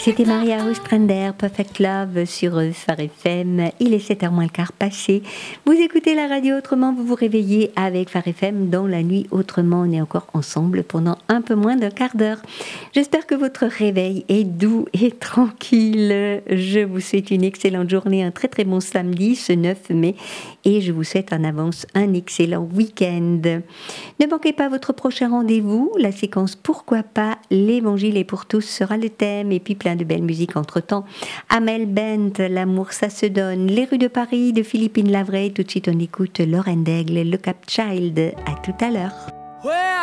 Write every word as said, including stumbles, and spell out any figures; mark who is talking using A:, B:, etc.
A: C'était Maria Ostrander, Perfect Love sur Phare F M. Il est sept heures moins le quart passé. Vous écoutez la radio autrement, vous vous réveillez avec Phare F M dans la nuit autrement. On est encore ensemble pendant un peu moins d'un quart d'heure. J'espère que votre réveil est doux et tranquille. Je vous souhaite une excellente journée, un très très bon samedi, ce neuf mai. Et je vous souhaite en avance un excellent week-end. Ne manquez pas votre prochain rendez-vous. La séquence Pourquoi pas, l'évangile est pour tous sera le thème. Et puis plein de belles musiques entre-temps. Amel Bent, L'amour ça se donne. Les rues de Paris de Philippine Lavray. Tout de suite on écoute Lauren Daigle, Le Cap Child. À tout à l'heure. Ouais.